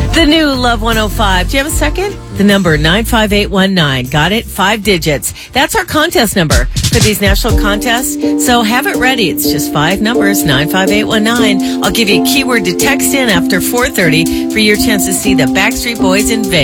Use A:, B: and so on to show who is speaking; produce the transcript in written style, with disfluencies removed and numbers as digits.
A: The new Love 105. Do you have a second? The number 95819. Got it? 5 digits. That's our contest number for these national contests. So have it ready. It's just 5 numbers, 95819. I'll give you a keyword to text in after 4:30 for your chance to see the Backstreet Boys in Vegas.